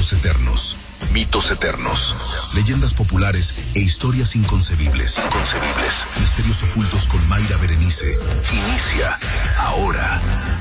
Mitos eternos. Mitos eternos. Leyendas populares e historias inconcebibles. Misterios ocultos con Mayra Berenice. Inicia ahora.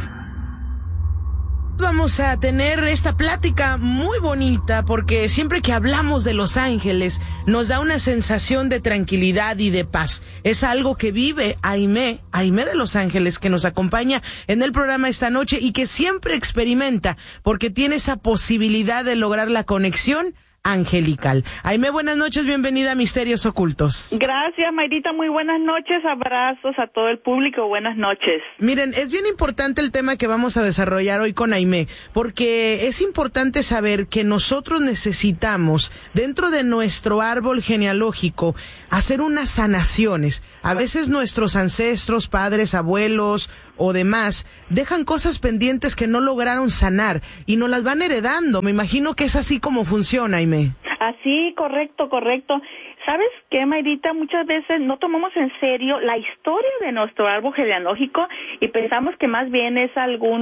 Vamos a tener esta plática muy bonita porque siempre que hablamos de Los Ángeles nos da una sensación de tranquilidad y de paz. Es algo que vive Aimé de Los Ángeles, que nos acompaña en el programa esta noche y que siempre experimenta porque tiene esa posibilidad de lograr la conexión angelical. Aimé, buenas noches, bienvenida a Misterios Ocultos. Gracias, Mayrita, muy buenas noches, abrazos a todo el público, buenas noches. Miren, es bien importante el tema que vamos a desarrollar hoy con Aimé, porque es importante saber que nosotros necesitamos, dentro de nuestro árbol genealógico, hacer unas sanaciones. A veces nuestros ancestros, padres, abuelos o demás, dejan cosas pendientes que no lograron sanar y nos las van heredando. Me imagino que es así como funciona, Aimé. Así, correcto. ¿Sabes qué, Mayrita? Muchas veces no tomamos en serio la historia de nuestro árbol genealógico y pensamos que más bien es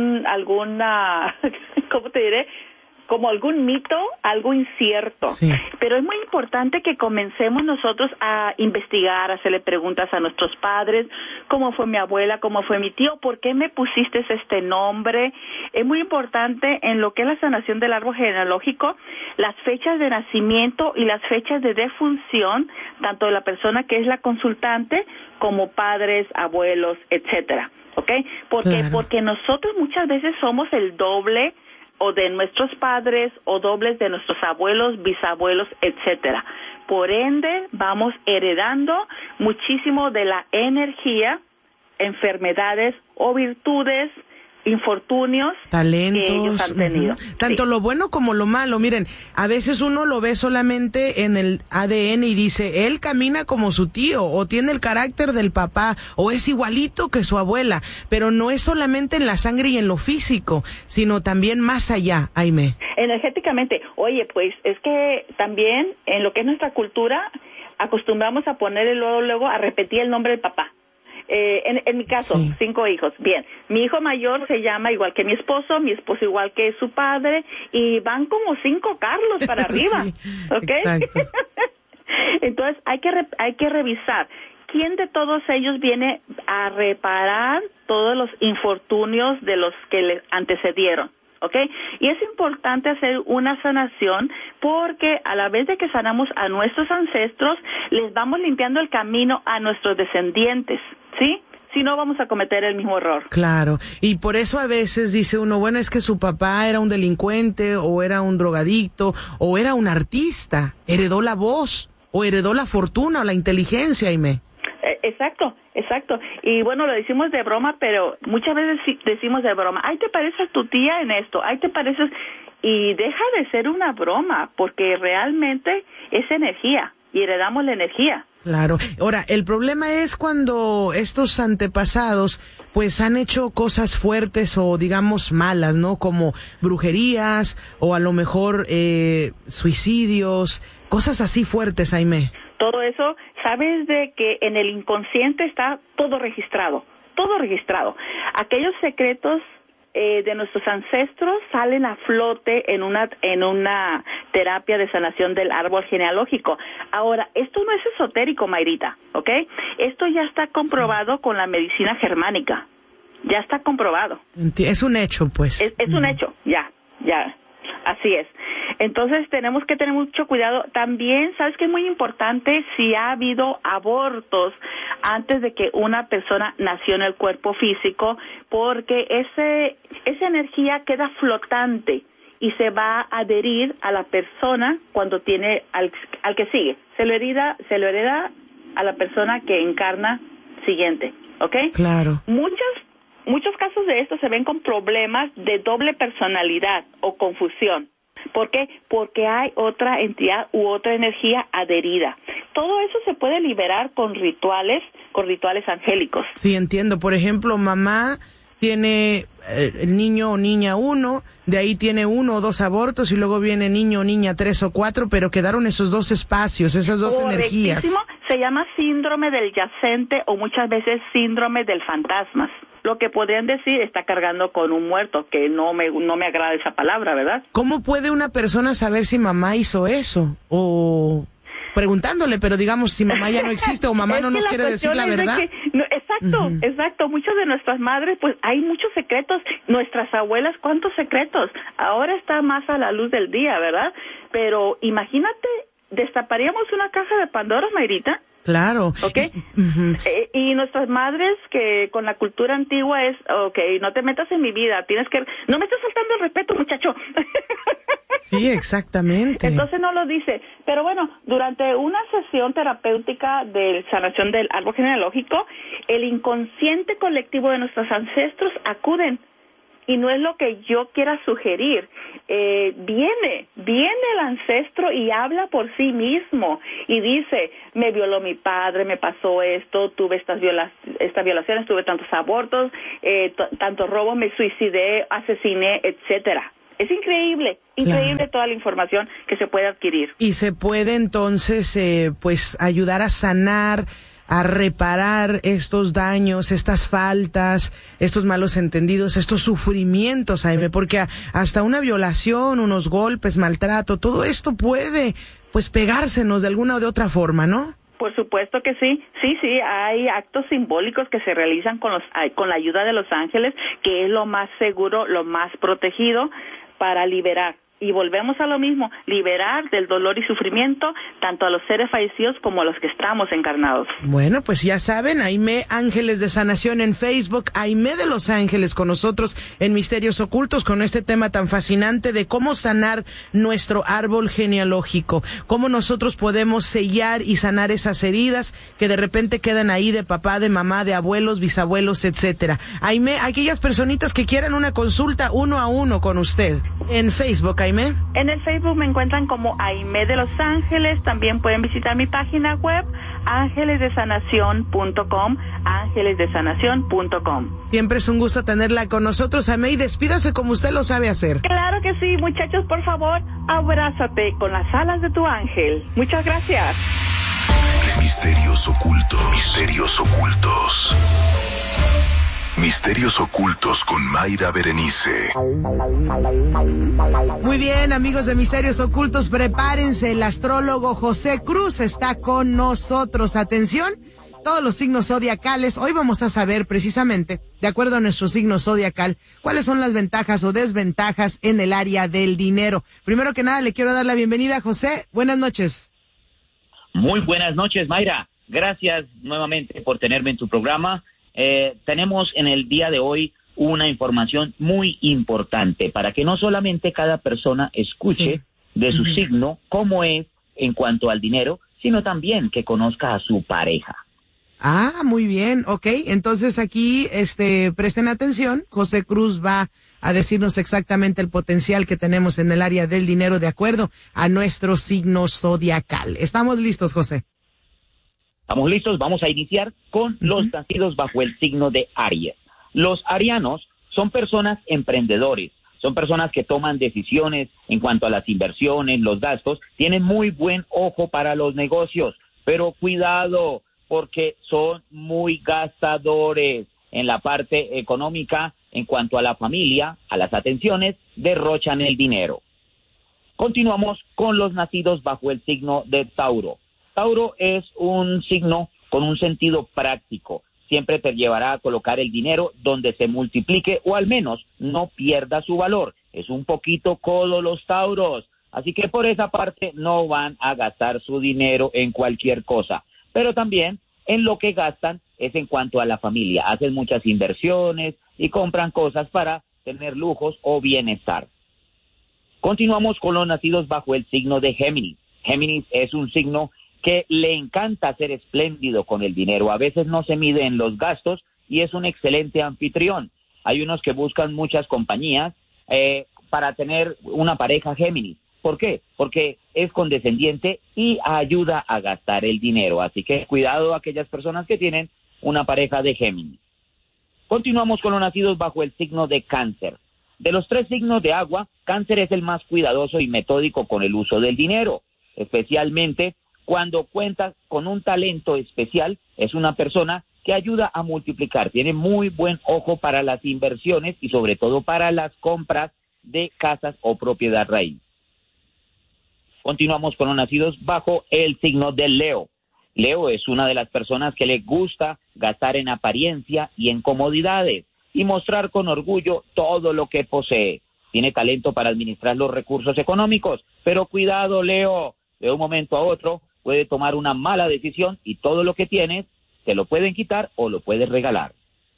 alguna, ¿cómo te diré? Como algún mito, algo incierto. Sí. Pero es muy importante que comencemos nosotros a investigar, a hacerle preguntas a nuestros padres, cómo fue mi abuela, cómo fue mi tío, por qué me pusiste este nombre. Es muy importante en lo que es la sanación del árbol genealógico, las fechas de nacimiento y las fechas de defunción, tanto de la persona que es la consultante, como padres, abuelos, etcétera. ¿Ok? Porque nosotros muchas veces somos el doble o de nuestros padres, o dobles de nuestros abuelos, bisabuelos, etcétera. Por ende, vamos heredando muchísimo de la energía, enfermedades o virtudes, infortunios, talentos que ellos han tenido. Tanto sí. Lo bueno como lo malo. Miren, a veces uno lo ve solamente en el ADN y dice, él camina como su tío, o tiene el carácter del papá, o es igualito que su abuela, pero no es solamente en la sangre y en lo físico, sino también más allá, Aimé. Energéticamente. Oye, pues es que también en lo que es nuestra cultura acostumbramos a ponerle luego a repetir el nombre del papá. En mi caso, sí. 5 hijos. Bien, mi hijo mayor se llama igual que mi esposo igual que su padre, y van como 5 Carlos para arriba, sí, ¿ok? Exacto. Entonces hay que revisar quién de todos ellos viene a reparar todos los infortunios de los que le antecedieron. ¿Ok? Y es importante hacer una sanación porque a la vez de que sanamos a nuestros ancestros, les vamos limpiando el camino a nuestros descendientes, ¿sí? Si no, vamos a cometer el mismo error. Claro, y por eso a veces dice uno, bueno, es que su papá era un delincuente, o era un drogadicto, o era un artista, heredó la voz, o heredó la fortuna, o la inteligencia, Aimé. Exacto. Y bueno, lo decimos de broma, pero muchas veces decimos de broma, ay, te pareces a tu tía en esto, ay, te pareces, y deja de ser una broma, porque realmente es energía, y heredamos la energía. Claro. Ahora, el problema es cuando estos antepasados pues han hecho cosas fuertes o digamos malas, ¿no? Como brujerías o a lo mejor suicidios, cosas así fuertes, Aimé. Todo eso, sabes de que en el inconsciente está todo registrado. Aquellos secretos de nuestros ancestros salen a flote en una terapia de sanación del árbol genealógico. Ahora, esto no es esotérico, Mayrita, ¿ok? Esto ya está comprobado con la medicina germánica. Ya está comprobado. Es un hecho, pues. Es un hecho, ya. Así es. Entonces tenemos que tener mucho cuidado. También, ¿sabes qué es muy importante? Si ha habido abortos antes de que una persona nació en el cuerpo físico, porque esa energía queda flotante y se va a adherir a la persona cuando tiene al que sigue. Se lo hereda a la persona que encarna siguiente, ¿ok? Claro. Muchos casos de esto se ven con problemas de doble personalidad o confusión. ¿Por qué? Porque hay otra entidad u otra energía adherida. Todo eso se puede liberar con rituales angélicos. Sí, entiendo. Por ejemplo, mamá tiene el niño o niña 1, de ahí tiene 1 o 2 abortos y luego viene niño o niña 3 o 4, pero quedaron esos 2 espacios, esas 2 energías. Se llama síndrome del yacente o muchas veces síndrome del fantasmas. lo que podrían decir está cargando con un muerto, que no me agrada esa palabra, ¿verdad? ¿Cómo puede una persona saber si mamá hizo eso? O preguntándole, pero digamos, si mamá ya no existe o mamá no nos quiere decir la verdad. Exacto. Muchas de nuestras madres, pues hay muchos secretos. Nuestras abuelas, ¿cuántos secretos? Ahora está más a la luz del día, ¿verdad? Pero imagínate, ¿destaparíamos una caja de Pandora, Mayrita? Claro. Okay. Y nuestras madres, que con la cultura antigua es, no te metas en mi vida, no me estás faltando el respeto, muchacho. Sí, exactamente. Entonces no lo dice. Pero bueno, durante una sesión terapéutica de sanación del árbol genealógico, el inconsciente colectivo de nuestros ancestros acuden. Y no es lo que yo quiera sugerir. Viene el ancestro y habla por sí mismo y dice, me violó mi padre, me pasó esto, tuve estas violaciones, tuve tantos abortos, tanto robo, me suicidé, asesiné, etcétera. Es increíble claro. Toda la información que se puede adquirir. Y se puede entonces, pues, ayudar a sanar, a reparar estos daños, estas faltas, estos malos entendidos, estos sufrimientos, Jaime, porque hasta una violación, unos golpes, maltrato, todo esto puede, pues, pegársenos de alguna o de otra forma, ¿no? Por supuesto que sí. Sí, hay actos simbólicos que se realizan con la ayuda de los ángeles, que es lo más seguro, lo más protegido para liberar. Y volvemos a lo mismo, liberar del dolor y sufrimiento tanto a los seres fallecidos como a los que estamos encarnados. Bueno, pues ya saben, Aimé Ángeles de Sanación en Facebook, Aimé de Los Ángeles con nosotros en Misterios Ocultos, con este tema tan fascinante de cómo sanar nuestro árbol genealógico, cómo nosotros podemos sellar y sanar esas heridas que de repente quedan ahí de papá, de mamá, de abuelos, bisabuelos, etcétera. Aimé, aquellas personitas que quieran una consulta 1 a 1 con usted en Facebook, Aimé. En el Facebook me encuentran como Aimé de Los Ángeles. También pueden visitar mi página web, ángelesdesanación.com, ángelesdesanación.com. Siempre es un gusto tenerla con nosotros, Aimé, y despídase como usted lo sabe hacer. Claro que sí, muchachos, por favor, abrázate con las alas de tu ángel. Muchas gracias. Misterios ocultos. Misterios ocultos. Misterios ocultos con Mayra Berenice. Muy bien, amigos de Misterios Ocultos, prepárense. El astrólogo José Cruz está con nosotros. Atención, todos los signos zodiacales. Hoy vamos a saber precisamente, de acuerdo a nuestro signo zodiacal, cuáles son las ventajas o desventajas en el área del dinero. Primero que nada, le quiero dar la bienvenida a José. Buenas noches. Muy buenas noches, Mayra. Gracias nuevamente por tenerme en tu programa. Tenemos en el día de hoy una información muy importante para que no solamente cada persona escuche de su signo cómo es en cuanto al dinero, sino también que conozca a su pareja. Ah, muy bien, ok. Entonces aquí, presten atención. José Cruz va a decirnos exactamente el potencial que tenemos en el área del dinero de acuerdo a nuestro signo zodiacal. ¿Estamos listos, José? Estamos listos, vamos a iniciar con los nacidos bajo el signo de Aries. Los arianos son personas emprendedores, son personas que toman decisiones en cuanto a las inversiones, los gastos, tienen muy buen ojo para los negocios, pero cuidado, porque son muy gastadores en la parte económica, en cuanto a la familia, a las atenciones, derrochan el dinero. Continuamos con los nacidos bajo el signo de Tauro. Tauro es un signo con un sentido práctico. Siempre te llevará a colocar el dinero donde se multiplique o al menos no pierda su valor. Es un poquito codo los Tauros, así que por esa parte no van a gastar su dinero en cualquier cosa. Pero también en lo que gastan es en cuanto a la familia. Hacen muchas inversiones y compran cosas para tener lujos o bienestar. Continuamos con los nacidos bajo el signo de Géminis. Géminis es un signo que le encanta ser espléndido con el dinero. A veces no se mide en los gastos y es un excelente anfitrión. Hay unos que buscan muchas compañías para tener una pareja Géminis. ¿Por qué? Porque es condescendiente y ayuda a gastar el dinero. Así que cuidado a aquellas personas que tienen una pareja de Géminis. Continuamos con los nacidos bajo el signo de Cáncer. De los 3 signos de agua, Cáncer es el más cuidadoso y metódico con el uso del dinero, especialmente cuando cuenta con un talento especial. Es una persona que ayuda a multiplicar. Tiene muy buen ojo para las inversiones y sobre todo para las compras de casas o propiedad raíz. Continuamos con los nacidos bajo el signo de Leo. Leo es una de las personas que le gusta gastar en apariencia y en comodidades y mostrar con orgullo todo lo que posee. Tiene talento para administrar los recursos económicos, pero cuidado, Leo, de un momento a otro puede tomar una mala decisión y todo lo que tienes te lo pueden quitar o lo puedes regalar.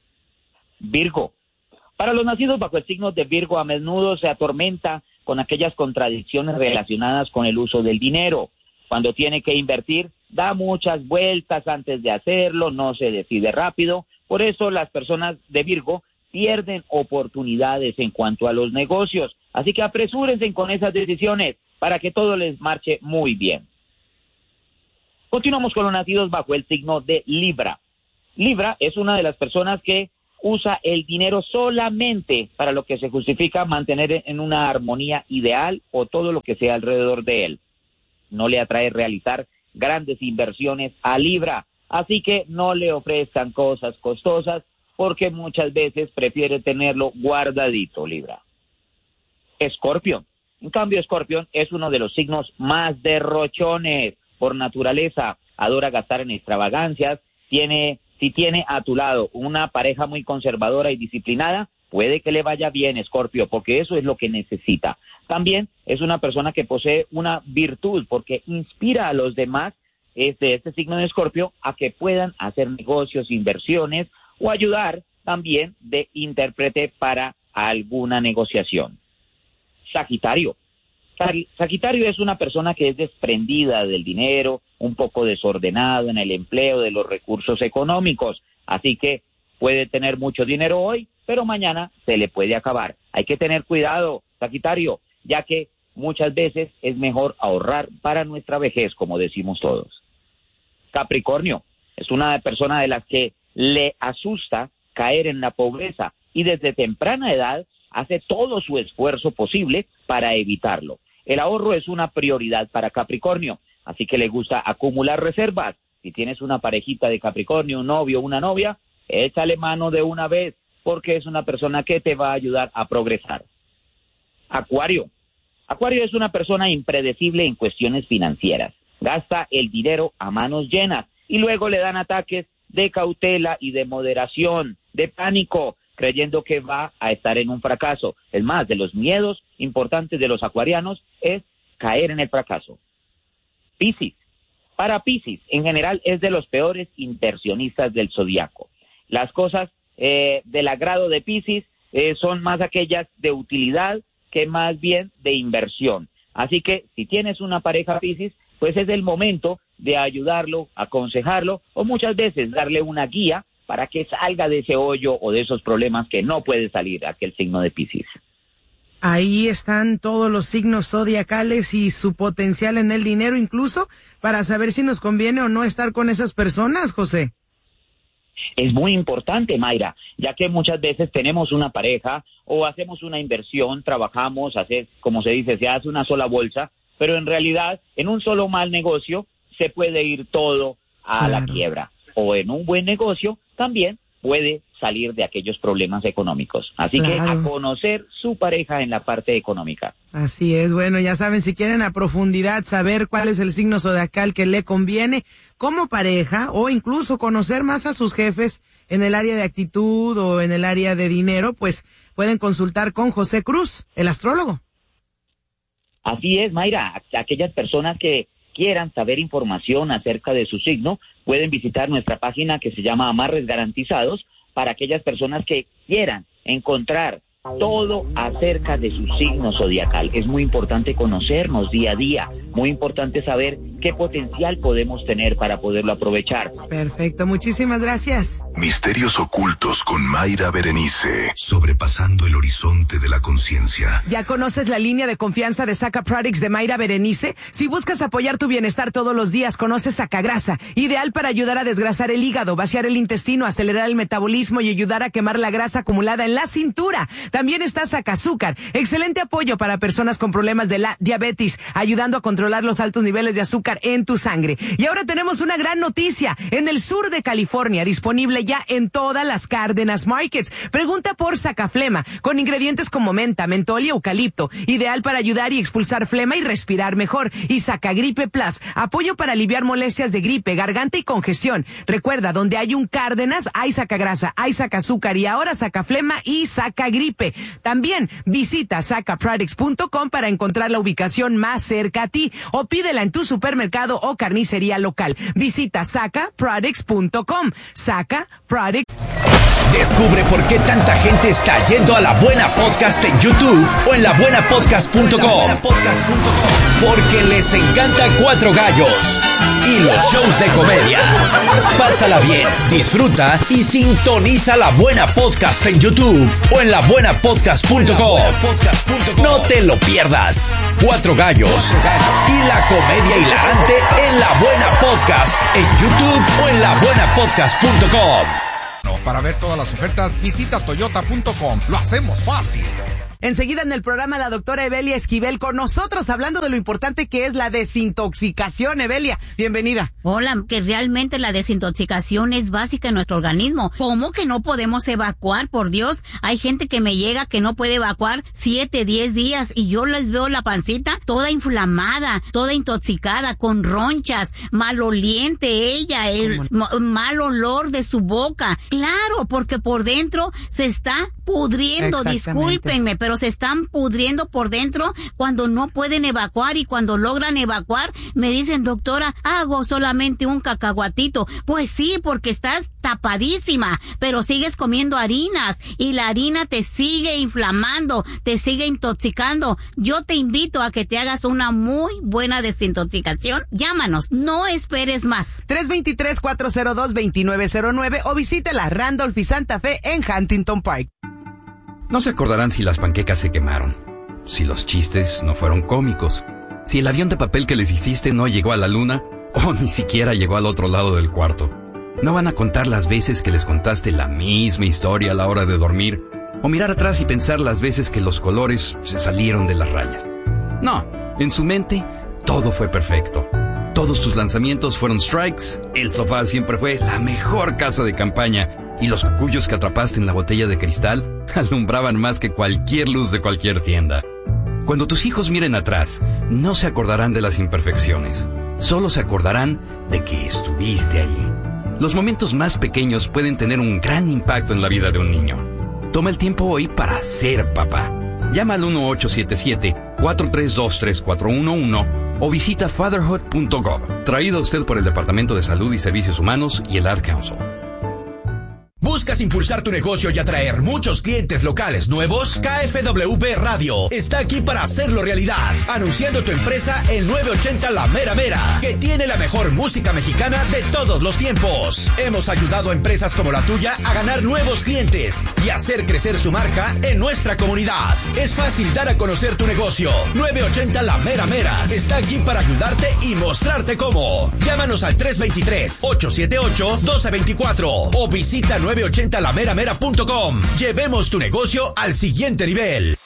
Virgo. Para los nacidos bajo el signo de Virgo, a menudo se atormenta con aquellas contradicciones relacionadas con el uso del dinero. Cuando tiene que invertir, da muchas vueltas antes de hacerlo, no se decide rápido. Por eso las personas de Virgo pierden oportunidades en cuanto a los negocios. Así que apresúrense con esas decisiones para que todo les marche muy bien. Continuamos con los nacidos bajo el signo de Libra. Libra es una de las personas que usa el dinero solamente para lo que se justifica mantener en una armonía ideal o todo lo que sea alrededor de él. No le atrae realizar grandes inversiones a Libra, así que no le ofrezcan cosas costosas porque muchas veces prefiere tenerlo guardadito, Libra. Escorpión. En cambio, Escorpión es uno de los signos más derrochones por naturaleza. Adora gastar en extravagancias. Si tiene a tu lado una pareja muy conservadora y disciplinada, puede que le vaya bien, Escorpio, porque eso es lo que necesita. También es una persona que posee una virtud porque inspira a los demás de este signo de Escorpio a que puedan hacer negocios, inversiones o ayudar también de intérprete para alguna negociación. Sagitario. Sagitario es una persona que es desprendida del dinero, un poco desordenado en el empleo de los recursos económicos, así que puede tener mucho dinero hoy, pero mañana se le puede acabar. Hay que tener cuidado, Sagitario, ya que muchas veces es mejor ahorrar para nuestra vejez, como decimos todos. Capricornio es una persona de las que le asusta caer en la pobreza y desde temprana edad hace todo su esfuerzo posible para evitarlo. El ahorro es una prioridad para Capricornio, así que le gusta acumular reservas. Si tienes una parejita de Capricornio, un novio o una novia, échale mano de una vez, porque es una persona que te va a ayudar a progresar. Acuario. Acuario es una persona impredecible en cuestiones financieras. Gasta el dinero a manos llenas y luego le dan ataques de cautela y de moderación, de pánico, creyendo que va a estar en un fracaso. Es más, de los miedos importantes de los acuarianos es caer en el fracaso. Piscis. Para Piscis, en general, es de los peores inversionistas del zodiaco. Las cosas del agrado de Piscis son más aquellas de utilidad que más bien de inversión. Así que si tienes una pareja Piscis, pues es el momento de ayudarlo, aconsejarlo o muchas veces darle una guía para que salga de ese hoyo o de esos problemas que no puede salir aquel signo de Piscis. Ahí están todos los signos zodiacales y su potencial en el dinero, incluso para saber si nos conviene o no estar con esas personas, José. Es muy importante, Mayra, ya que muchas veces tenemos una pareja o hacemos una inversión, trabajamos, como se dice, se hace una sola bolsa, pero en realidad en un solo mal negocio se puede ir todo a la quiebra. O en un buen negocio también puede salir de aquellos problemas económicos. Así que a conocer su pareja en la parte económica. Así es, bueno, ya saben, si quieren a profundidad saber cuál es el signo zodiacal que le conviene como pareja o incluso conocer más a sus jefes en el área de actitud o en el área de dinero, pues pueden consultar con José Cruz, el astrólogo. Así es, Mayra, aquellas personas que quieran saber información acerca de su signo, pueden visitar nuestra página que se llama Amarres Garantizados, para aquellas personas que quieran encontrar todo acerca de su signo zodiacal. Es muy importante conocernos día a día, muy importante saber qué potencial podemos tener para poderlo aprovechar. Perfecto, muchísimas gracias. Misterios ocultos con Mayra Berenice, sobrepasando el horizonte de la conciencia. ¿Ya conoces la línea de confianza de Saca Products de Mayra Berenice? Si buscas apoyar tu bienestar todos los días, conoces Sacagrasa, ideal para ayudar a desgrasar el hígado, vaciar el intestino, acelerar el metabolismo y ayudar a quemar la grasa acumulada en la cintura. También está Sacazúcar, excelente apoyo para personas con problemas de la diabetes, ayudando a controlar los altos niveles de azúcar en tu sangre. Y ahora tenemos una gran noticia, en el sur de California, disponible ya en todas las Cárdenas Markets. Pregunta por Sacaflema, con ingredientes como menta, mentol y eucalipto, ideal para ayudar y expulsar flema y respirar mejor. Y Sacagripe Plus, apoyo para aliviar molestias de gripe, garganta y congestión. Recuerda, donde hay un Cárdenas, hay Sacagrasa, hay Sacazúcar y ahora Sacaflema y Sacagripe. También visita sacaproducts.com para encontrar la ubicación más cerca a ti o pídela en tu supermercado o carnicería local. Visita sacaproducts.com. Saca Products. Descubre por qué tanta gente está yendo a La Buena Podcast en YouTube o en labuenapodcast.com. Porque les encanta Cuatro Gallos y los shows de comedia. Pásala bien, disfruta y sintoniza La Buena Podcast en YouTube o en labuenapodcast.com. No te lo pierdas. Cuatro Gallos y la comedia hilarante en La Buena Podcast en YouTube o en labuenapodcast.com. Para ver todas las ofertas, visita toyota.com. Lo hacemos fácil. Enseguida en el programa la doctora Evelia Esquivel con nosotros hablando de lo importante que es la desintoxicación. Evelia, bienvenida. Hola, que realmente la desintoxicación es básica en nuestro organismo. ¿Cómo que no podemos evacuar? Por Dios, hay gente que me llega que no puede evacuar 7, 10 días y yo les veo la pancita toda inflamada, toda intoxicada, con ronchas, maloliente ella, el mal olor de su boca. Claro, porque por dentro se está pudriendo, discúlpenme, pero se están pudriendo por dentro cuando no pueden evacuar, y cuando logran evacuar me dicen, doctora, hago solamente un cacahuatito. Pues sí, porque estás tapadísima, pero sigues comiendo harinas y la harina te sigue inflamando, te sigue intoxicando. Yo te invito a que te hagas una muy buena desintoxicación. Llámanos, no esperes más. 323-402-2909 o visite la Randolph y Santa Fe en Huntington Park. No se acordarán si las panquecas se quemaron, si los chistes no fueron cómicos, si el avión de papel que les hiciste no llegó a la luna o ni siquiera llegó al otro lado del cuarto. No van a contar las veces que les contaste la misma historia a la hora de dormir o mirar atrás y pensar las veces que los colores se salieron de las rayas. No, en su mente todo fue perfecto. Todos tus lanzamientos fueron strikes, el sofá siempre fue la mejor casa de campaña y los cucuyos que atrapaste en la botella de cristal alumbraban más que cualquier luz de cualquier tienda. Cuando tus hijos miren atrás, no se acordarán de las imperfecciones, solo se acordarán de que estuviste allí. Los momentos más pequeños pueden tener un gran impacto en la vida de un niño. Toma el tiempo hoy para ser papá. Llama al 1877-432-3411 o visita fatherhood.gov. Traído a usted por el Departamento de Salud y Servicios Humanos y el Ad Council. ¿Buscas impulsar tu negocio y atraer muchos clientes locales nuevos? KFWB Radio está aquí para hacerlo realidad. Anunciando tu empresa en 980 La Mera Mera, que tiene la mejor música mexicana de todos los tiempos. Hemos ayudado a empresas como la tuya a ganar nuevos clientes y hacer crecer su marca en nuestra comunidad. Es fácil dar a conocer tu negocio. 980 La Mera Mera está aquí para ayudarte y mostrarte cómo. Llámanos al 323-878-1224 o visita 980lameramera.com. Llevemos tu negocio al siguiente nivel.